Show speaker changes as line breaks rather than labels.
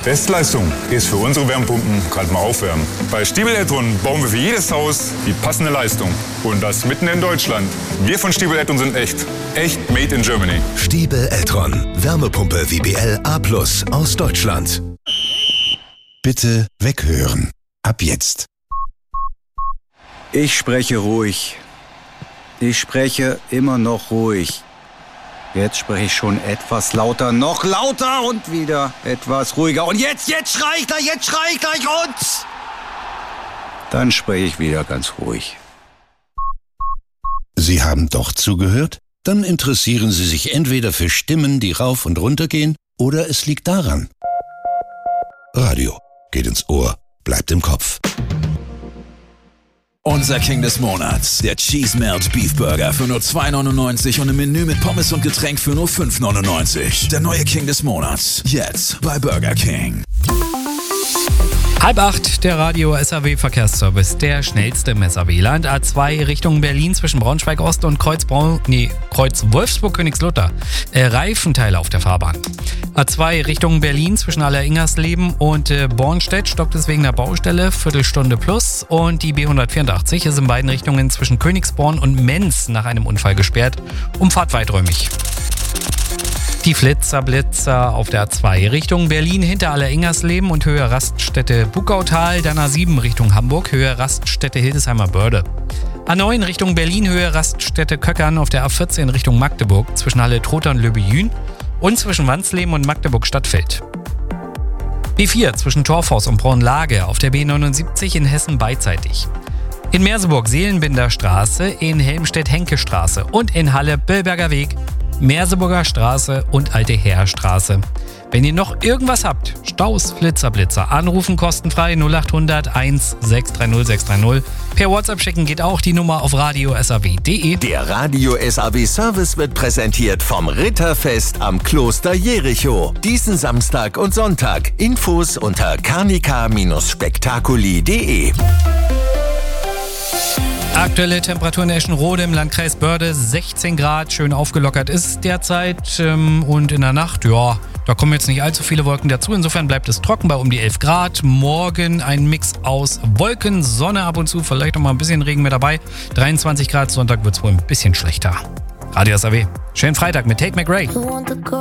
Bestleistung ist für unsere Wärmepumpen gerade mal aufwärmen. Bei Stiebel Eltron bauen wir für jedes Haus die passende Leistung. Und das mitten in Deutschland. Wir von Stiebel Eltron sind echt. Echt made in Germany.
Stiebel Eltron. Wärmepumpe WBL A+ aus Deutschland. Bitte weghören. Ab jetzt.
Ich spreche ruhig. Ich spreche immer noch ruhig. Jetzt spreche ich schon etwas lauter, noch lauter und wieder etwas ruhiger. Und jetzt schrei ich gleich und... Dann spreche ich wieder ganz ruhig.
Sie haben doch zugehört? Dann interessieren Sie sich entweder für Stimmen, die rauf und runter gehen, oder es liegt daran. Radio geht ins Ohr, bleibt im Kopf.
Unser King des Monats, der Cheese Melt Beef Burger für nur 2,99 und im Menü mit Pommes und Getränk für nur 5,99. Der neue King des Monats, jetzt bei Burger King.
7:30, der Radio-SAW-Verkehrsservice, der schnellste im SAW-Land. A2 Richtung Berlin zwischen Braunschweig-Ost und Kreuz Wolfsburg-Königslutter. Reifenteile auf der Fahrbahn. A2 Richtung Berlin zwischen Alleringersleben und Bornstedt stoppt es wegen der Baustelle, Viertelstunde plus. Und die B184 ist in beiden Richtungen zwischen Königsborn und Menz nach einem Unfall gesperrt. Umfahrt weiträumig. Die Blitzer auf der A2 Richtung Berlin hinter Alleringersleben und Höhe Raststätte Buckautal, dann A7 Richtung Hamburg, Höhe Raststätte Hildesheimer Börde. A9 Richtung Berlin, Höhe Raststätte Köckern auf der A14 Richtung Magdeburg, zwischen Halle-Trotha und Löbejün und zwischen Wansleben und Magdeburg-Stadtfeld. B4 zwischen Torfhaus und Braunlage auf der B79 in Hessen beidseitig. In Merseburg Seelenbinder Straße, in Helmstedt Henke Straße und in Halle Böllberger Weg, Merseburger Straße und Alte Heerstraße. Wenn ihr noch irgendwas habt, Staus, Blitzer, anrufen kostenfrei 0800 1 630 630. Per WhatsApp schicken geht auch, die Nummer auf radio-saw.de.
Der Radio-SAW-Service wird präsentiert vom Ritterfest am Kloster Jericho. Diesen Samstag und Sonntag. Infos unter carnica-spektakuli.de.
Aktuelle Temperatur in Eschenrode im Landkreis Börde 16 Grad, schön aufgelockert ist es derzeit und in der Nacht, ja, da kommen jetzt nicht allzu viele Wolken dazu, insofern bleibt es trocken bei um die 11 Grad. Morgen ein Mix aus Wolken, Sonne ab und zu, vielleicht noch mal ein bisschen Regen mit dabei, 23 Grad, Sonntag wird es wohl ein bisschen schlechter. Radio SAW, schönen Freitag mit Tate McRae.